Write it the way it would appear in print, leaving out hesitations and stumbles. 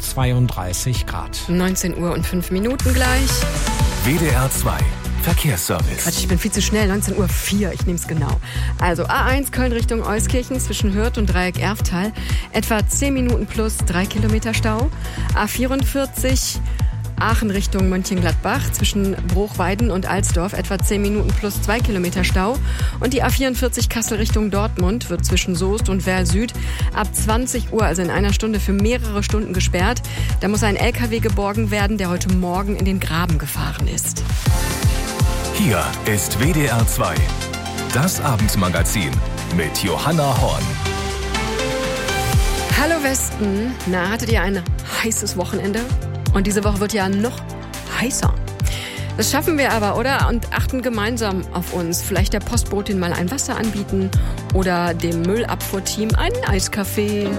32 Grad. 19 Uhr und 5 Minuten gleich. WDR 2 Verkehrsservice. Quatsch, ich bin viel zu schnell. 19.04 Uhr, ich nehme es genau. Also A1 Köln Richtung Euskirchen zwischen Hürth und Dreieck Erftal. Etwa 10 Minuten plus 3 Kilometer Stau. A44 Aachen Richtung Mönchengladbach zwischen Bruchweiden und Alsdorf etwa 10 Minuten plus 2 Kilometer Stau. Und die A44 Kassel Richtung Dortmund wird zwischen Soest und Werl Süd ab 20 Uhr, also in einer Stunde, für mehrere Stunden gesperrt. Da muss ein LKW geborgen werden, der heute Morgen in den Graben gefahren ist. Hier ist WDR 2, das Abendmagazin mit Johanna Horn. Hallo Westen, na, hattet ihr ein heißes Wochenende? Und diese Woche wird ja noch heißer. Das schaffen wir aber, oder? Und achten gemeinsam auf uns. Vielleicht der Postbotin mal ein Wasser anbieten oder dem Müllabfuhrteam einen Eiskaffee.